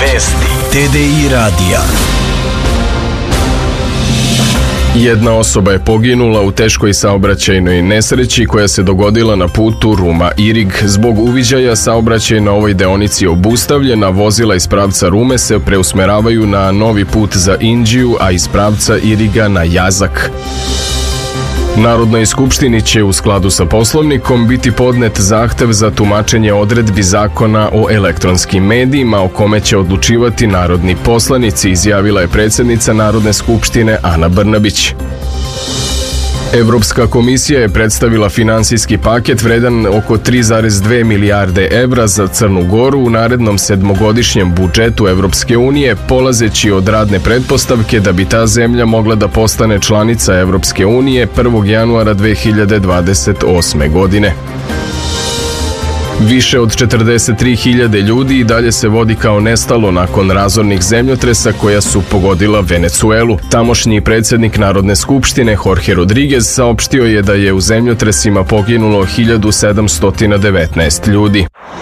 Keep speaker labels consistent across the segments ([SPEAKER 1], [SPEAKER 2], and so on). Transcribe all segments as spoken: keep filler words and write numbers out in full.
[SPEAKER 1] Vesti T D I radija. Jedna osoba je poginula u teškoj saobraćajnoj nesreći koja se dogodila na putu Ruma-Irig. Zbog uviđaja saobraćaj na ovoj deonici je obustavljen, a vozila iz pravca Rume se preusmeravaju na novi put za Inđiju, a iz pravca Iriga na Jazak. Narodnoj skupštini će u skladu sa Poslovnikom biti podnet zahtev za tumačenje odredbi Zakona o elektronskim medijima o kome će odlučivati narodni poslanici, izjavila je predsjednica Narodne skupštine Ana Brnabić. Evropska komisija je predstavila finansijski paket vredan oko tri zarez dve milijarde evra za Crnu Goru u narednom sedmogodišnjem budžetu Evropske unije, polazeći od radne pretpostavke da bi ta zemlja mogla da postane članica Evropske unije prvog januara dve hiljade dvadeset osme. godine. Više od četrdeset tri hiljade ljudi i dalje se vodi kao nestalo nakon razornih zemljotresa koja su pogodila Venecuelu. Tamošnji predsjednik Narodne skupštine Jorge Rodriguez saopštio je da je u zemljotresima poginulo hiljadu sedamsto devetnaest ljudi.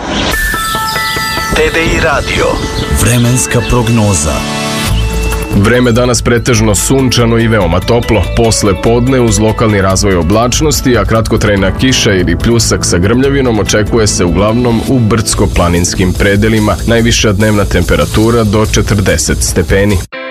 [SPEAKER 2] T D I radio.
[SPEAKER 3] Vremenska prognoza.
[SPEAKER 1] Vreme danas pretežno sunčano i veoma toplo. Posle podne uz lokalni razvoj oblačnosti, a kratkotrajna kiša ili pljusak sa grmljavinom očekuje se uglavnom u brdsko-planinskim predelima. Najviša dnevna temperatura do četrdeset stepeni.